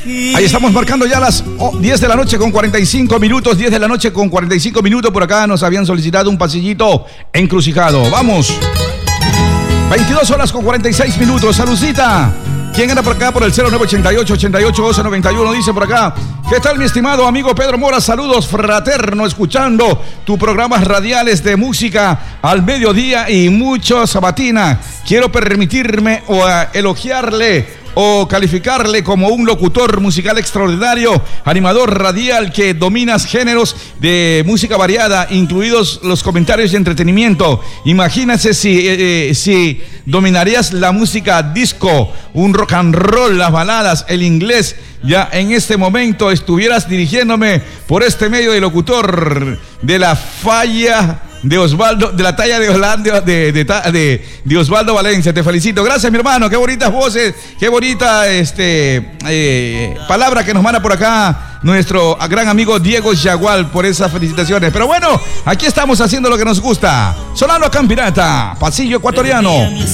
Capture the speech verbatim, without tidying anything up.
Ahí estamos marcando ya las diez de la noche con cuarenta y cinco minutos. diez de la noche con cuarenta y cinco minutos. Por acá nos habían solicitado un pasillito encrucijado. Vamos. veintidós horas con cuarenta y seis minutos. Saludcita. ¿Quién anda por acá por el cero nueve ochenta y ocho, ochenta y ocho, doce noventa y uno? Dice por acá. ¿Qué tal, mi estimado amigo Pedro Mora? Saludos fraterno, escuchando tus programas radiales de música al mediodía y mucho sabatina. Quiero permitirme o uh, elogiarle o calificarle como un locutor musical extraordinario, animador radial que dominas géneros de música variada, incluidos los comentarios de entretenimiento. Imagínate si, eh, si dominarías la música disco, un rock and roll, las baladas, el inglés. Ya en este momento estuvieras dirigiéndome por este medio de locutor de la falla de Osvaldo, de la talla de Holanda, de, de, de, de Osvaldo Valencia. Te felicito. Gracias, mi hermano. Qué bonitas voces, qué bonita este, eh, palabra que nos manda por acá nuestro gran amigo Diego Yagual por esas felicitaciones. Pero bueno, aquí estamos haciendo lo que nos gusta. Solano Campirata, pasillo ecuatoriano.